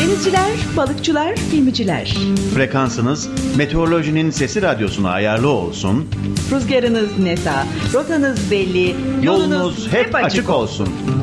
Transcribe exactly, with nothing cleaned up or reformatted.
Denizciler, balıkçılar, gemiciler. Frekansınız meteorolojinin sesi radyosuna ayarlı olsun. Rüzgarınız nesa, rotanız belli, Yolunuz hep açık olsun.